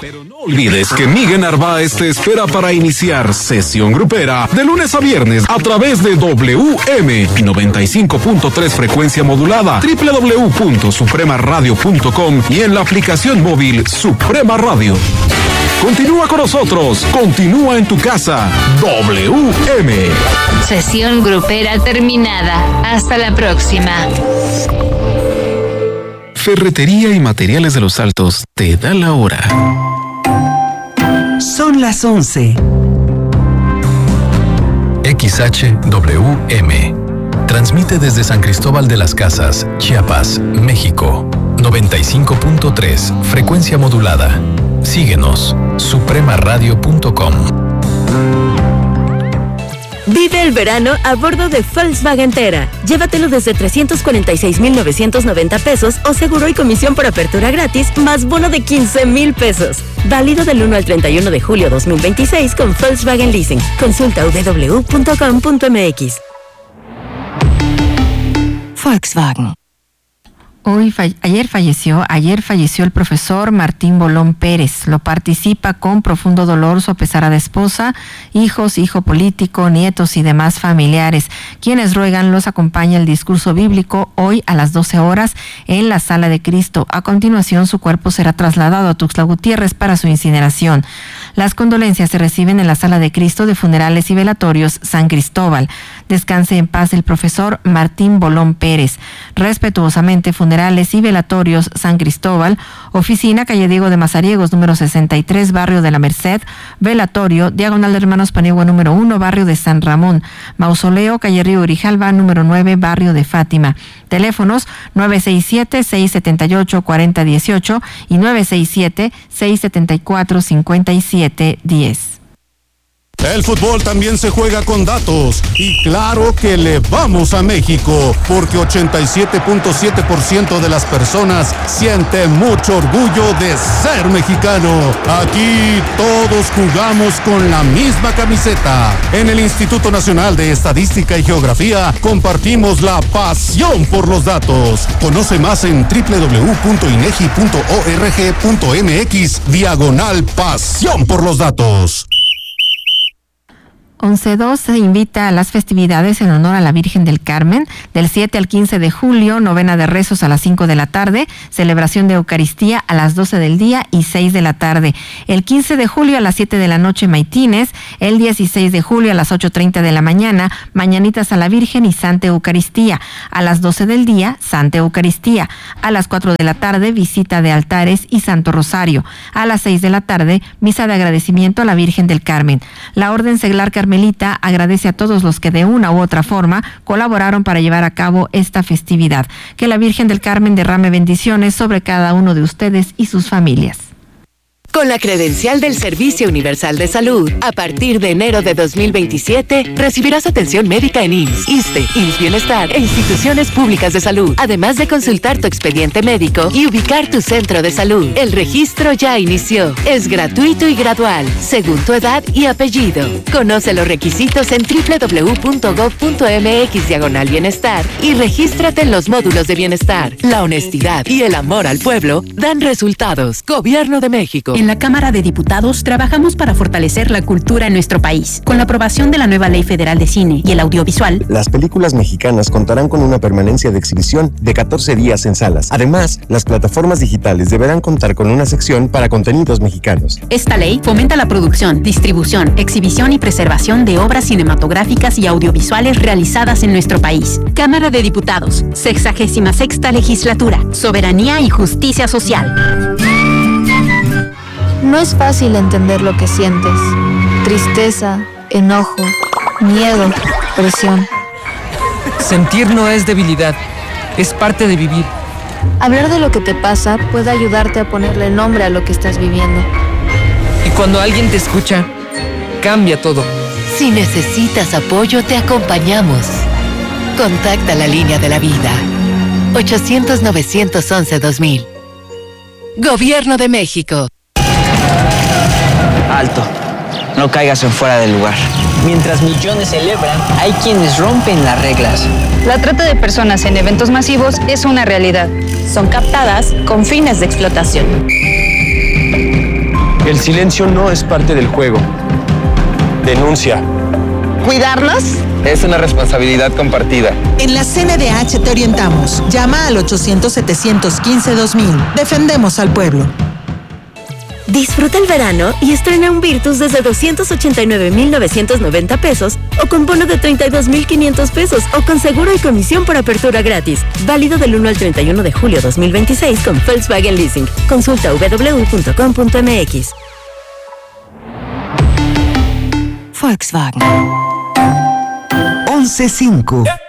Pero no olvides que Miguel Narváez te espera para iniciar Sesión Grupera de lunes a viernes a través de WM 95.3 frecuencia modulada, www.supremaradio.com y en la aplicación móvil Suprema Radio. Continúa con nosotros, continúa en tu casa, WM. Sesión Grupera terminada. Hasta la próxima. Ferretería y Materiales de los Altos te da la hora. Son las 11. XHWM. Transmite desde San Cristóbal de las Casas, Chiapas, México. 95.3, frecuencia modulada. Síguenos, supremaradio.com. Vive el verano a bordo de Volkswagen Tera. Llévatelo desde 346,990 pesos o seguro y comisión por apertura gratis, más bono de 15,000 pesos. Válido del 1 al 31 de julio 2026 con Volkswagen Leasing. Consulta www.com.mx. Volkswagen. Ayer falleció el profesor Martín Bolón Pérez. Lo participa con profundo dolor su apesarada esposa, hijos, hijo político, nietos y demás familiares, quienes ruegan los acompaña el discurso bíblico hoy a las 12 horas en la Sala de Cristo. A continuación, su cuerpo será trasladado a Tuxtla Gutiérrez para su incineración. Las condolencias se reciben en la Sala de Cristo de Funerales y Velatorios San Cristóbal. Descanse en paz el profesor Martín Bolón Pérez. Respetuosamente, Funerales y Velatorios San Cristóbal, oficina calle Diego de Mazariegos, número 63, barrio de la Merced, velatorio, diagonal de Hermanos Paniagua, número 1, barrio de San Ramón, mausoleo, calle Río Grijalva, número 9, barrio de Fátima. Teléfonos 967-678-4018 y 967-674-5710. El fútbol también se juega con datos y claro que le vamos a México porque 87.7% de las personas siente mucho orgullo de ser mexicano. Aquí todos jugamos con la misma camiseta. En el Instituto Nacional de Estadística y Geografía compartimos la pasión por los datos. Conoce más en www.inegi.org.mx/pasión por los datos. 11.2 se invita a las festividades en honor a la Virgen del Carmen, del 7 al 15 de julio, novena de rezos a las 5 de la tarde, celebración de Eucaristía a las 12 del día y 6 de la tarde. El 15 de julio a las 7 de la noche, maitines. El 16 de julio a las 8:30 de la mañana, mañanitas a la Virgen y Santa Eucaristía. A las 12 del día, Santa Eucaristía. A las 4 de la tarde, visita de altares y Santo Rosario. A las 6 de la tarde, misa de agradecimiento a la Virgen del Carmen. La Orden Seglar Carmelita agradece a todos los que de una u otra forma colaboraron para llevar a cabo esta festividad. Que la Virgen del Carmen derrame bendiciones sobre cada uno de ustedes y sus familias. Con la credencial del Servicio Universal de Salud, a partir de enero de 2027, recibirás atención médica en IMSS, ISSSTE, IMSS Bienestar e instituciones públicas de salud, además de consultar tu expediente médico y ubicar tu centro de salud. El registro ya inició. Es gratuito y gradual, según tu edad y apellido. Conoce los requisitos en www.gov.mx/bienestar y regístrate en los módulos de bienestar. La honestidad y el amor al pueblo dan resultados. Gobierno de México. En la Cámara de Diputados trabajamos para fortalecer la cultura en nuestro país. Con la aprobación de la nueva Ley Federal de Cine y el Audiovisual, las películas mexicanas contarán con una permanencia de exhibición de 14 días en salas. Además, las plataformas digitales deberán contar con una sección para contenidos mexicanos. Esta ley fomenta la producción, distribución, exhibición y preservación de obras cinematográficas y audiovisuales realizadas en nuestro país. Cámara de Diputados, 66ª Legislatura, Soberanía y Justicia Social. No es fácil entender lo que sientes. Tristeza, enojo, miedo, presión. Sentir no es debilidad, es parte de vivir. Hablar de lo que te pasa puede ayudarte a ponerle nombre a lo que estás viviendo. Y cuando alguien te escucha, cambia todo. Si necesitas apoyo, te acompañamos. Contacta la línea de la vida. 800-911-2000. Gobierno de México. Alto, no caigas en fuera del lugar. Mientras millones celebran, hay quienes rompen las reglas. La trata de personas en eventos masivos es una realidad. Son captadas con fines de explotación. El silencio no es parte del juego. Denuncia. ¿Cuidarlos? Es una responsabilidad compartida. En la CNDH te orientamos. Llama al 800-715-2000. Defendemos al pueblo. Disfruta el verano y estrena un Virtus desde 289,990 pesos o con bono de 32,500 pesos o con seguro y comisión por apertura gratis. Válido del 1 al 31 de julio 2026 con Volkswagen Leasing. Consulta www.com.mx. Volkswagen. 11.5